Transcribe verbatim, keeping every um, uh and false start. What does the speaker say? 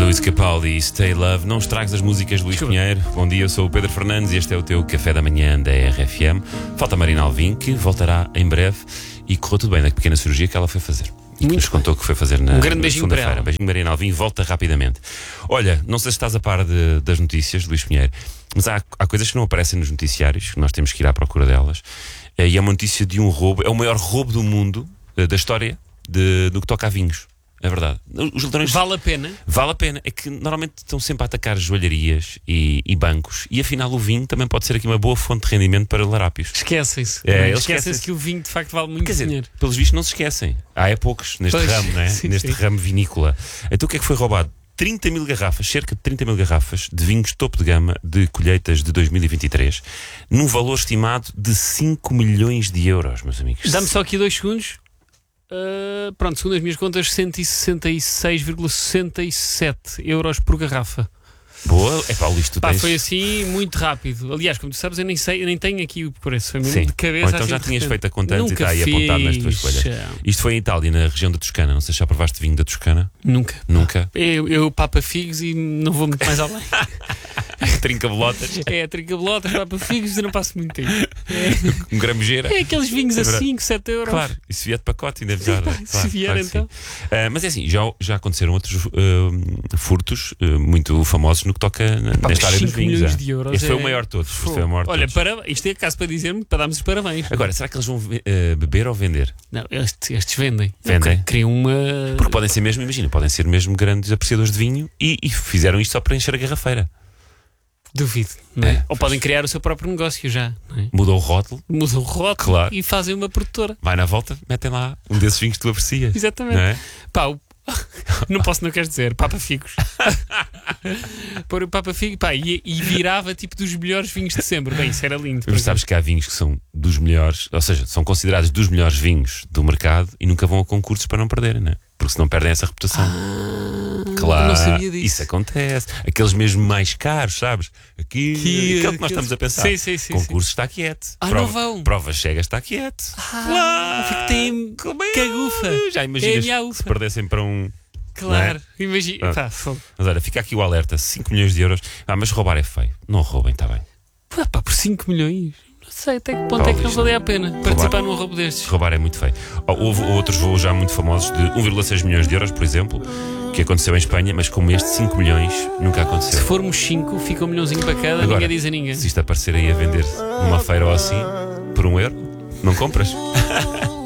Luís Capaldi, Stay Love. Não estragues as músicas de Luís Pinheiro. Bom dia, eu sou o Pedro Fernandes e este é o teu Café da Manhã da R F M. Falta a Marina Alvim, que voltará em breve. E correu tudo bem na pequena cirurgia que ela foi fazer. E que nos contou que foi fazer na, um grande na beijinho para segunda-feira. ela. Beijinho, Marina Alvim, volta rapidamente. Olha, não sei se estás a par de, das notícias de Luís Pinheiro, mas há, há coisas que não aparecem nos noticiários, que nós temos que ir à procura delas. E é uma notícia de um roubo, é o maior roubo do mundo, da história, de, do que toca a vinhos. É verdade. Os ladrões... Vale a pena? Vale a pena. É que normalmente estão sempre a atacar joalharias e, e bancos. E afinal o vinho também pode ser aqui uma boa fonte de rendimento para larápios. Esquecem-se. É, eles Esquecem-se esquecem-se que o vinho de facto vale muito Quer dizer, dinheiro. pelos vistos não se esquecem. Há é poucos neste Pois, ramo, não é? sim, neste sim. ramo vinícola. Então o que é que foi roubado? trinta mil garrafas, cerca de trinta mil garrafas de vinhos topo de gama de colheitas de dois mil e vinte e três, num valor estimado de cinco milhões de euros, meus amigos. Dá-me só aqui dois segundos. Uh, pronto, segundo as minhas contas, cento e sessenta e seis vírgula sessenta e sete euros por garrafa. Boa, é pá, o lixo tu Pá, tens. foi assim muito rápido. Aliás, como tu sabes, eu nem sei, eu nem tenho aqui o preço. Foi mesmo Sim. de cabeça. Ou então assim, já de tinhas repente. feito a conta antes e Nunca está aí apontado nas tuas fiz. folhas. Isto foi em Itália, na região da Toscana. Não sei se já provaste vinho da Toscana. Nunca. Nunca. Eu, eu papa figos e não vou muito mais além. Trinca bolotas, É, trinca-bolotas, papa figos e não passo muito tempo. um gramejeira. É aqueles vinhos É a verdade. cinco, sete euros. Claro, e se vier de pacote ainda já. Epá, se vier, então. Uh, mas é assim, já, já aconteceram outros uh, furtos uh, muito famosos no que toca na, Pá, nesta área dos cinco vinhos. milhões já. de euros Este foi é- o maior de todos. Este foi o maior de Olha, todos. para, isto é caso para dizer-me, para darmos os parabéns. Agora, será que eles vão uh, beber ou vender? Não, estes, estes vendem. Vendem? Criam uma. Porque podem ser mesmo, imagina, podem ser mesmo grandes apreciadores de vinho e, e fizeram isto só para encher a garrafeira. Duvido, não é? É, Ou pois. podem criar o seu próprio negócio já, não é? Mudou o rótulo, Mudam o rótulo Claro. e fazem uma produtora. vai na volta, metem lá um desses vinhos que tu aprecias. Exatamente. Não é? Pá, o... não posso, não queres dizer, Papa Figos. Pôr o Papa Figos, pá, e, e virava tipo dos melhores vinhos de sempre. Bem, isso era lindo. Mas sabes que há vinhos que são dos melhores, ou seja, são considerados dos melhores vinhos do mercado e nunca vão a concursos para não perderem, não é? Porque senão perdem essa reputação. Ah, Claro, não sabia disso. isso acontece. Aqueles mesmo mais caros, sabes? Aqui, Que- aquele que nós que- estamos a pensar. Sim, sim, sim, Concurso está quieto. Ah, Prova, não vão. Prova chega, está quieto. Ah, porque tem Como é? cagufa. Já É a imaginas minha se ufa. perdessem para um. Claro, imagina. Ah. Pá, fogo. Mas olha, fica aqui o alerta: cinco milhões de euros. Ah, mas roubar é feio. Não roubem, está bem. Pá, pá, por cinco milhões. Não sei até que ponto é que não valia a pena participar num roubo destes. Roubar é muito feio. Houve outros voos já muito famosos de um vírgula seis milhões de euros, por exemplo, que aconteceu em Espanha, mas como este, cinco milhões nunca Se aconteceu. formos cinco, fica um milhãozinho para cada, Agora, ninguém diz a ninguém. Se isto aparecer aí a vender numa feira ou assim, por um euro, não compras?